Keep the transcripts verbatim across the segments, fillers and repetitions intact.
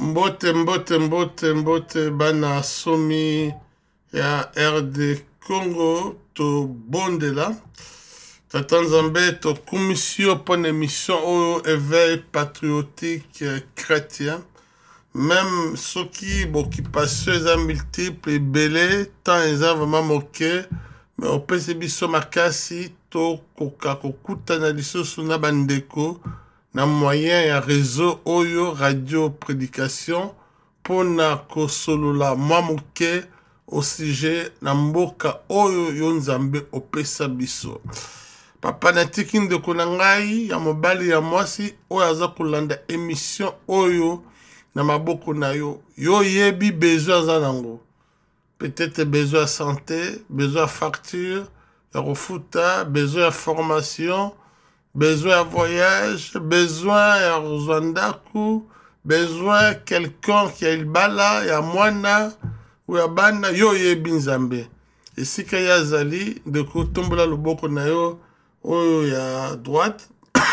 Mbote mbote mbote mbote bana somi ya R D Congo to bondela. Tata Nzambe to commission pour une émission au éveil patriotique chrétien. Même ceux qui bon qui passent les multiples et belé tant ils ont vraiment moqué mais on peut se biso makasi to koka kokuta na liso suna bandeko na moyen ya réseau oyo radio prédication pona kosolola mamuke au sujet na mboka oyo yo Nzambe opesa biso. Papa na tikinde kona ngai ya mobali ya mwasi oyo aza kolanda émission oyo na maboko na yo yo yebi besoin za nango. Peut-être besoin de santé, besoin de facture, de refuta, besoin de formation, besoin de voyage, besoin de Rwanda, besoin de quelqu'un qui a le bala, ya mwana, ou ya bana, yo yebi Nzambe. Et si qu'il y a zali, de kotombola loboko na yo, oyo ya droite,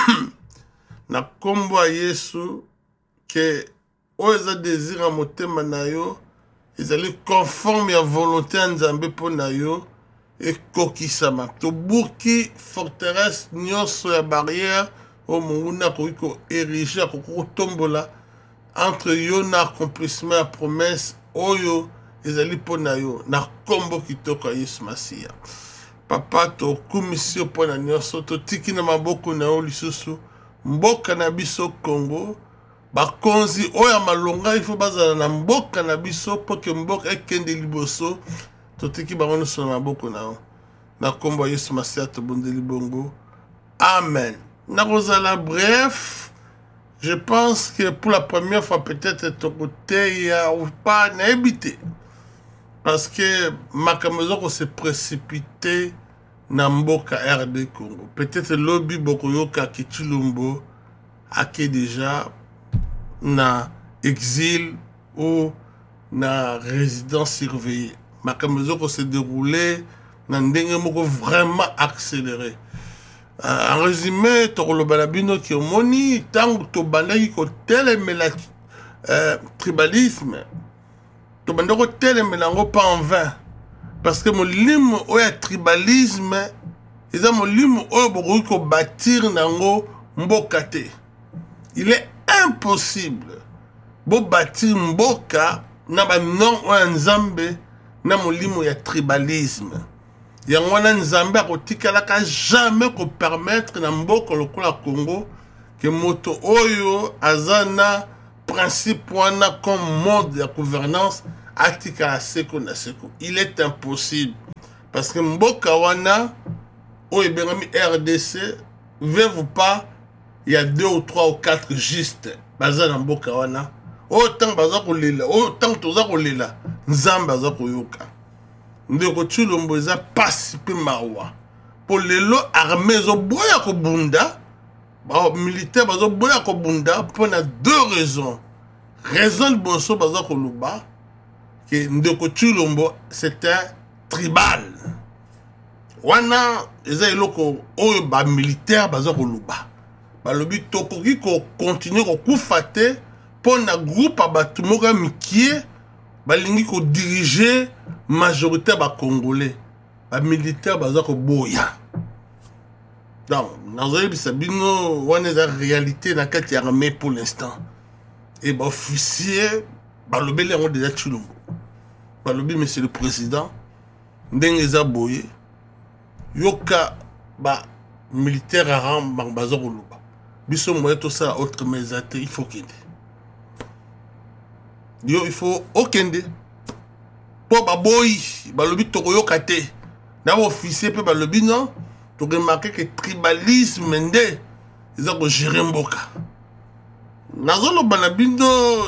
na kombo a Yesu, que oyo za désir a motema na yo, ils allaient conforme à la volonté de Nzambe pour nayo et kokisama. To burki forteresse nyonso ya barrière au munguna ko ériger ko tombola entre yo na accomplissement ya promesse oyo ils allaient pour nayo na kombo kitoko Yesu Masia. Papa to commission pour na nyonso to tiki na maboko na yo lisusu mboka na biso Congo. Bakonzi oya malonga il faut bazala na mboka na biso pour que mboka ekende liboso totiki bango so na maboko na o na kombo Yesu Masia to bondeli bongo. Amen. Na rozala bref, je pense que pour la première fois peut-être ton côté ya ou pas na habité parce que makamezo ko se précipiter na mboka R D Congo. Peut-être lobby boko yoka kichilumbo ake déjà na exil ou na résidence surveillée. Ma caméra s'est déroulée na ndenge moko vraiment accéléré. Euh, en résumé, to lo balabino ki omoni tangu to bandaki ko telemela euh, tribalisme. To bandako telemela ngo pas en vain parce que mon limo oya tribalisme eza mon limo oyo boko ko bâtir nango mbokate. Il est impossible bo bâtir mboka na ba non wa Nzambe na molimo ya tribalisme. Yango na Nzambe akotikala ka jamais ko permettre na mboka lokola Congo que moto oyo azana principe wana comme mode de gouvernance atikala seko na seko. Il est impossible parce que mboka wana oyo bengami R D C veut ou pas il y a deux ou trois ou quatre juste baza na mboka wana autant baza kolela autant toza kolela Nzambe baza koyoka ndeko Tshilombo eza pasi pe mawa po lelo armée zo boya ko bunda ba militaire bazo boya ko bunda pour na deux raisons. Raison de boso baza ko luba que ndeko Tshilombo c'était tribal wana eza eloko oyo ba militaire baza ko luba balobi tokoki ko continuer ko kufate pour na groupe abatu moka mikie balingi ko diriger majorité ba congolais ba militaire baza ko boya. Donc nazoyi bisabino wana za réalité na kati ya armée pour l'instant et ba officier balobi le déjà Tshilombo balobi monsieur le président ndenge za boye yoka ba militaire aram baza ko luba biso moye tout ça autre mais il faut qu'il yo il faut okende po baboyi balobi tokoyoka te na officier pe balobi non to remarquer que tribalisme nde ils ont géré mboka nazolo banabino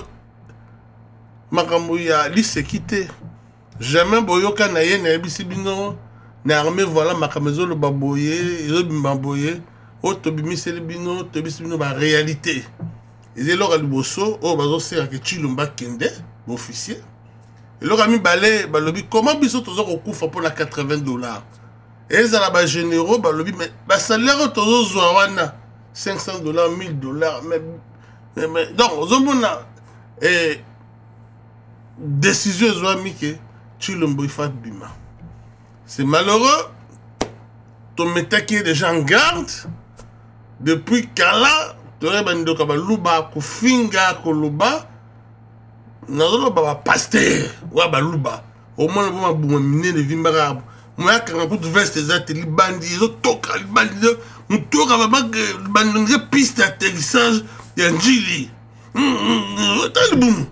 makambo ya lisekité jamais boyoka na ye na bisi bino na armée voilà makamezo lo baboye yo bimbaboye auto bimiseli bino to bisi bino ba réalité ils est là liboso o bazo sera que Tshilombo kende officier et là mi balé balobi comment biso tozo ko kufa pour la quatre-vingts dollars et ça la ba généraux balobi mais ba salaire tozo zwa wana cinq cents dollars mille dollars mais mais donc ozomona et décision ezwami ke Tshilombo ifa bima. C'est malheureux. Ton metaki déjà en garde depuis kala tore bandoka baluba kufinga koluba nazoloba ba pasteur wa baluba au moins ba buma mine de vimbara moi quand pour veste ezate libandi zo toka libandi mutoka ba bandi piste d'atterrissage ya njili talibum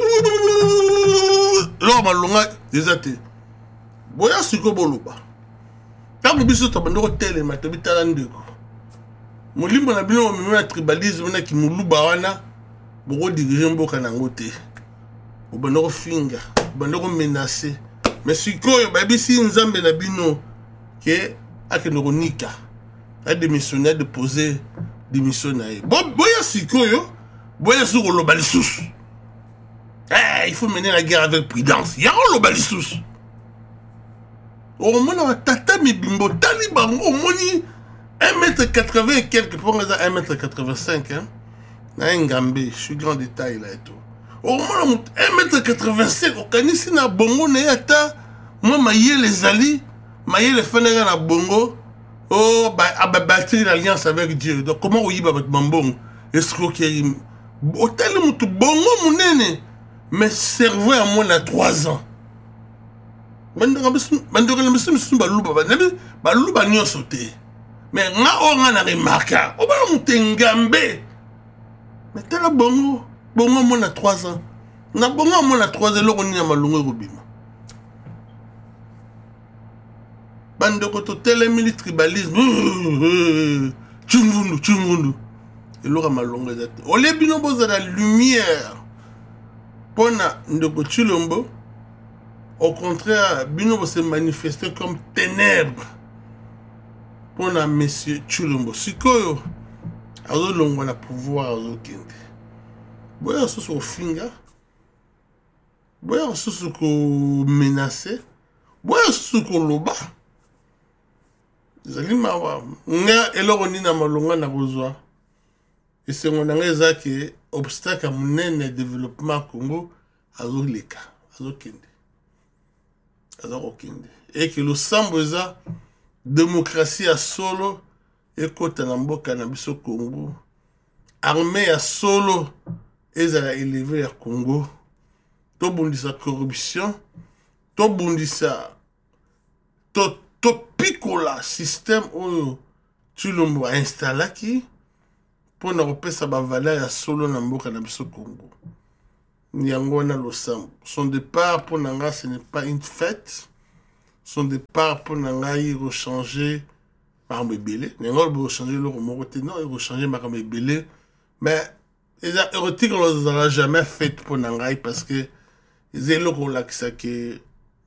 lo malonga ezate boya siko boluba tango biso to bandoko telema to bitala ndeko molimbo na bino mo na tribalisme na ki muluba wana boko diriger mboka nango te o bandoko finga bandoko menacer mais sikoyo ba bisi nzambe na bino ke akendoko nika a démissionner de poser démission na ye bo boya sikoyo boya siko lo balisusu eh il faut mener la guerre avec prudence ya lo balisusu au moins tata mibimbo tali bango au moins un mètre quatre-vingts et quelques pour un mètre quatre-vingt-cinq hein na ngambe je suis grand détail là et tout au moins un mètre quatre-vingt-cinq au kanisi na bongo na yata moi maye les ali maye les fenega na bongo oh bah ababatri l'alliance avec Dieu donc comment oyi ba bambong escroquerie au tel mutu bongo munene mais cerveau à moins à trois ans bandoko bandoko na biso biso baluba banabi baluba nyonso te mais nga o nga na remarka o ba mutengambe mais tala bongo bongo mo na trois ans na bongo mo na trois ans loko ni na malungu robima bandoko to tele mili tribalisme chungundu chungundu eloko malungu ezate ole bino boza la lumière pona ndoko Tshilombo. Au contraire, Bino se manifester comme ténèbres pour la monsieur Tshilombo. Sikoyo, azo longo na pouvoir azo kende. Boya soso au finga, boya soso ko menacer, boya soso ko loba. Zali mawa, nga eloko ni na malonga na kozwa. Et c'est mon angeza qui obstacle à mon développement Congo azo leka, azo kende. Et que le samboza démocratie à solo et kota na mboka na biso Congo armée à solo ezala élevé à Congo to bundisa corruption to bundisa to to pikola système oyo Tshilombo a installé qui pour na repesa ba valeur à solo na mboka na biso Congo. Nyangona Losambo. Son départ pour Nanga, ce n'est pas une fête. Son départ pour Nanga, il va changer par Mébélé. Nanga, il va changer le remorté. Non, il va changer par Mébélé. Mais, les érotiques, on ne l'a jamais fait pour Nanga parce que les éloquents que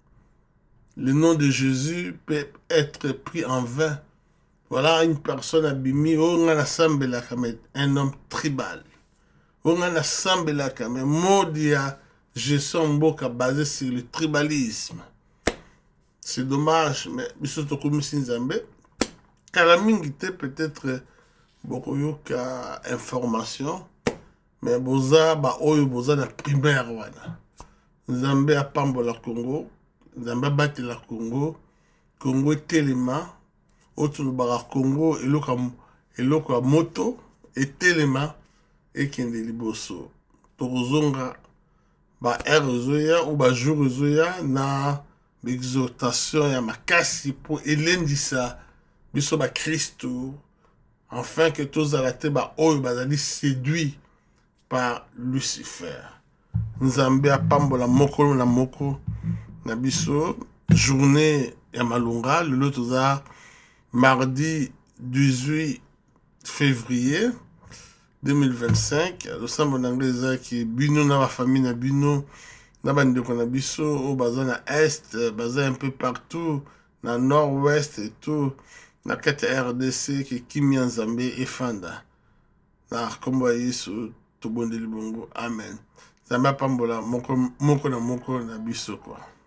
le nom de Jésus peut être pris en vain. Voilà une personne abîmée, on a un homme tribal. On a assemblé la caméra, modia, gestion mboka basé sur le tribalisme. C'est dommage, mais surtout comme Sinzambe, Kalamingite peut-être beaucoup yoka information, mais boza ba oyo boza na primaire wana. Nzambe a pambo la Congo, Nzambe a bâti la Congo, Congo telema, autour bara Congo eloka eloka moto et telema. Et kende liboso tozonga ba erozoya ou ba jourzoya na l'exhortation ya makasi pour elendisa biso ba Christo afin que tous alate ba oyo bazali séduit par Lucifer. Nzambe apambola moko na moko na biso journée ya malunga le toza mardi dix-huit février deux mille vingt-cinq, le sambo n'anglais qui bino na ma famille na bino na bande ko na biso au bazin na est, bazin un peu partout na nord-ouest et tout na kati R D C qui kimi Nzambe et fanda na kombo Yesu to bondeli bongo amen. Nzambe pambola moko moko na moko na biso quoi.